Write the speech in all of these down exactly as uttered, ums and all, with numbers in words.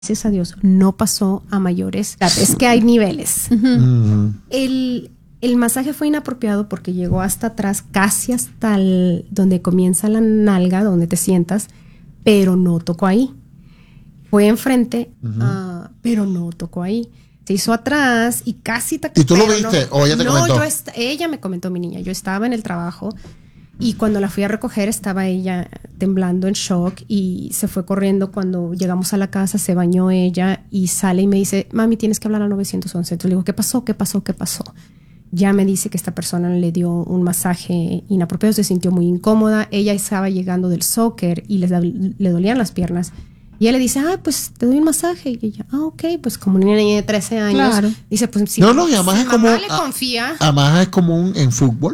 Gracias a Dios, no pasó a mayores. Es que hay niveles. Uh-huh. Uh-huh. El, el masaje fue inapropiado porque llegó hasta atrás, casi hasta el, donde comienza la nalga, donde te sientas, pero no tocó ahí. Fue enfrente, uh-huh. uh, pero no tocó ahí. Se hizo atrás y casi... Ta- ¿Y tú lo viste no, o ella te no, comentó? Yo est- ella me comentó, mi niña. Yo estaba en el trabajo y cuando la fui a recoger estaba ella temblando en shock y se fue corriendo. Cuando llegamos a la casa se bañó ella y sale y me dice, mami, tienes que hablar al nueve once. Entonces le digo, ¿qué pasó? ¿Qué pasó? ¿Qué pasó? Ya me dice que esta persona le dio un masaje inapropiado, se sintió muy incómoda. Ella estaba llegando del soccer y les, le dolían las piernas. Y él le dice, ah, pues te doy un masaje. Y ella, ah, ok, pues como una niña de trece años. Claro. Dice, pues si no, no, y además si es como, mamá le confía. Además es común en fútbol.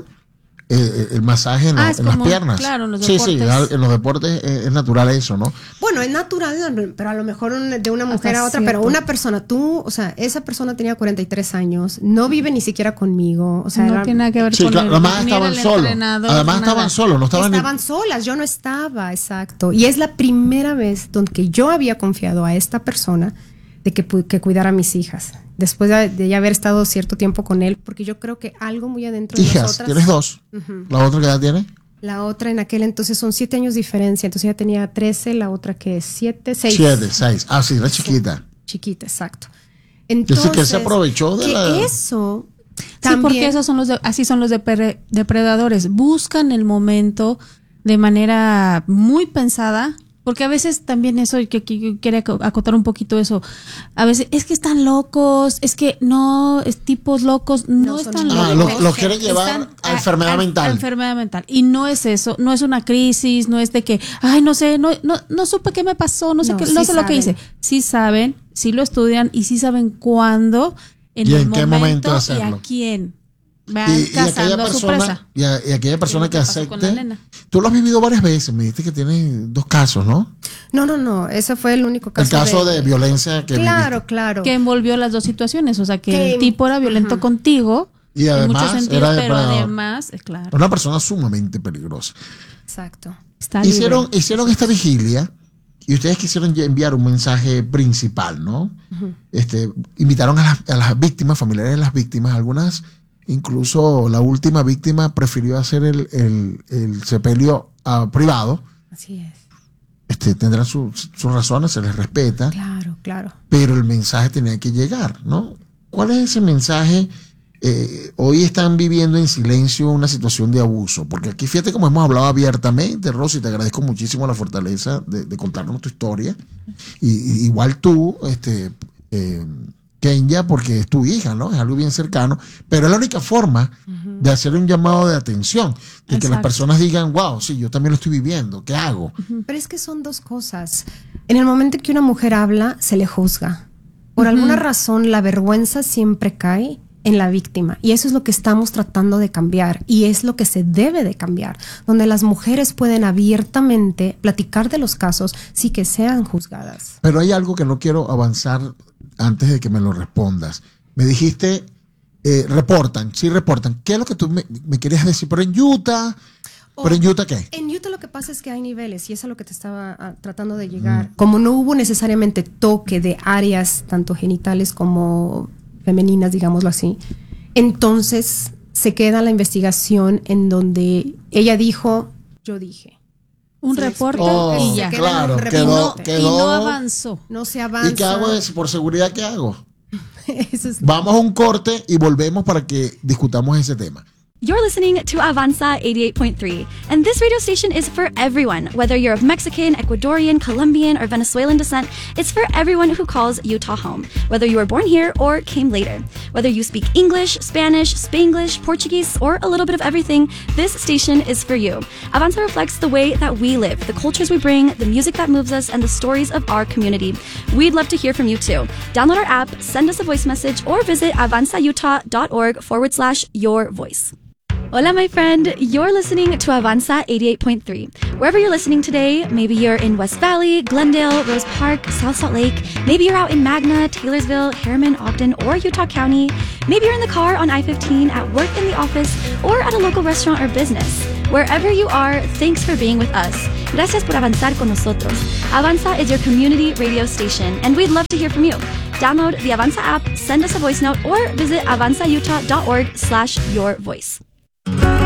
Eh, el masaje en, ah, lo, en las piernas. Claro, en los sí, deportes. Sí, en los deportes es, es natural eso, ¿no? Bueno, es natural, pero a lo mejor de una mujer Hasta a otra, cierto. Pero una persona, tú, o sea, esa persona tenía cuarenta y tres años, no vive ni siquiera conmigo, o sea, no era, tiene nada que ver sí, con claro, el, además estaban solos. Además estaban solos, no estaban Estaban ni... solas, yo no estaba, exacto. Y es la primera vez donde yo había confiado a esta persona de que, que cuidara a mis hijas. Después de, de ya haber estado cierto tiempo con él, porque yo creo que algo muy adentro de hijas, nosotras... ¿tienes dos? Uh-huh. ¿La otra qué edad tiene? La otra en aquel entonces son siete años de diferencia, entonces ella tenía trece, la otra que es siete, seis. Siete, seis, ah sí, la chiquita. Sí, chiquita, exacto. Entonces, yo sé que se aprovechó de que la... eso... También, sí, porque esos son los de, así son los depre, depredadores, buscan el momento de manera muy pensada. Porque a veces también eso, que, que quiere acotar un poquito eso, a veces es que están locos, es que no, es tipos locos, no, no están locos. Ah, lo, lo quieren llevar están a enfermedad a, mental. A enfermedad mental. Y no es eso, no es una crisis, no es de que, ay, no sé, no, no, no supe qué me pasó, no sé no, qué, sí no sé saben. Lo que hice. Sí saben, sí lo estudian y sí saben cuándo, en ¿Y el en qué momento, momento hacerlo? Y a quién. Van y, cazando y aquella a su persona, presa. Y, a, y aquella persona que acepte. Tú lo has vivido varias veces, me dijiste que tienes dos casos, ¿no? No, no, no, ese fue el único caso. El caso de, de violencia que Claro, viviste. Claro. Que envolvió las dos situaciones, o sea, que, que el tipo era violento uh-huh. contigo. Y además, en muchos sentidos, era pero además, claro. Una persona sumamente peligrosa. Exacto. Está hicieron, libre. hicieron esta vigilia y ustedes quisieron enviar un mensaje principal, ¿no? Uh-huh. Este, invitaron a las, a las víctimas, familiares de las víctimas, algunas... Incluso la última víctima prefirió hacer el, el, el sepelio uh, privado. Así es. Este, tendrán sus su razones, se les respeta. Claro, claro. Pero el mensaje tenía que llegar, ¿no? ¿Cuál es ese mensaje? Eh, hoy están viviendo en silencio una situación de abuso. Porque aquí, fíjate cómo hemos hablado abiertamente, Rosy, te agradezco muchísimo la fortaleza de, de contarnos tu historia. Y, y igual tú, este... Eh, Kenya, porque es tu hija, ¿no? Es algo bien cercano, pero es la única forma uh-huh. de hacer un llamado de atención, de Exacto. que las personas digan, wow, sí, yo también lo estoy viviendo, ¿qué hago? Uh-huh. Pero es que son dos cosas. En el momento en que una mujer habla, se le juzga. Por uh-huh. alguna razón, la vergüenza siempre cae en la víctima, y eso es lo que estamos tratando de cambiar, y es lo que se debe de cambiar, donde las mujeres pueden abiertamente platicar de los casos sin que sean juzgadas. Pero hay algo que no quiero avanzar antes de que me lo respondas. Me dijiste, eh, reportan, sí reportan. ¿Qué es lo que tú me, me querías decir? ¿Pero en Utah? Oh, ¿Pero en Utah qué? En Utah lo que pasa es que hay niveles y eso es a lo que te estaba uh, tratando de llegar. Mm. Como no hubo necesariamente toque de áreas tanto genitales como femeninas, digámoslo así, entonces se queda la investigación en donde ella dijo, yo dije. Un sí, reporte oh, y ya. Claro, un quedó, y, no, quedó, y no avanzó. No se avanza. ¿Y qué hago? Es, por seguridad, ¿qué hago? Eso es... Vamos a un corte y volvemos para que discutamos ese tema. You're listening to Avanza eighty-eight point three, and this radio station is for everyone. Whether you're of Mexican, Ecuadorian, Colombian, or Venezuelan descent, it's for everyone who calls Utah home. Whether you were born here or came later. Whether you speak English, Spanish, Spanglish, Portuguese, or a little bit of everything, this station is for you. Avanza reflects the way that we live, the cultures we bring, the music that moves us, and the stories of our community. We'd love to hear from you too. Download our app, send us a voice message, or visit avanzautah.org forward slash your voice. Hola, my friend. You're listening to Avanza eighty-eight point three. Wherever you're listening today, maybe you're in West Valley, Glendale, Rose Park, South Salt Lake. Maybe you're out in Magna, Taylorsville, Harriman, Ogden, or Utah County. Maybe you're in the car on I fifteen, at work in the office, or at a local restaurant or business. Wherever you are, thanks for being with us. Gracias por avanzar con nosotros. Avanza is your community radio station, and we'd love to hear from you. Download the Avanza app, send us a voice note, or visit avanza utah dot org slash your voice.